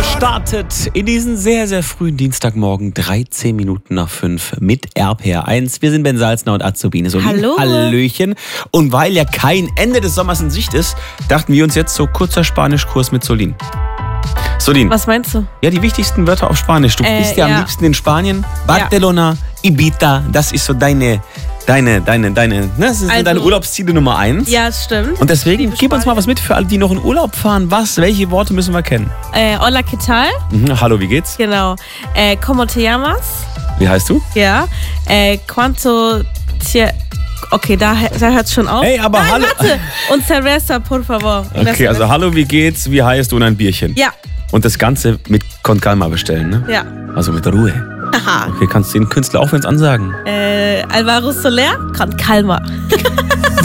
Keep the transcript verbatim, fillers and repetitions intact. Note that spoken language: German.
Gestartet in diesen sehr, sehr frühen Dienstagmorgen, dreizehn Minuten nach fünf mit R P R eins. Wir sind Ben Salzner und Azubine Solin. Hallo. Hallöchen. Und weil ja kein Ende des Sommers in Sicht ist, dachten wir uns jetzt so kurzer Spanischkurs mit Solin. Solin. Was meinst du? Ja, die wichtigsten Wörter auf Spanisch. Du Äh, bist ja, ja. am liebsten in Spanien. Barcelona, Ibiza, das ist so deine, deine, deine, deine, ne? Das sind Also- deine Urlaubsziele Nummer eins. Ja, das stimmt. Und deswegen, Liebe gib uns mal Spanien. was mit für alle, die noch in Urlaub fahren. Was, welche Worte müssen wir kennen? Äh, hola, ¿qué tal? Mhm, hallo, wie geht's? Genau. Äh, ¿Cómo te llamas? Wie heißt du? Ja. Äh, ¿Cuánto te... Okay, da, da hört es schon auf. Hey, aber Nein, hallo. warte. Und cerveza, por favor. Okay, also hallo, wie geht's? Wie heißt du und ein Bierchen? Ja, Und das Ganze mit Con Calma bestellen, ne? ja. Also mit Ruhe. Haha. Okay, kannst du den Künstler auch wenn es ansagen? Äh, Alvaro Soler, Con Calma.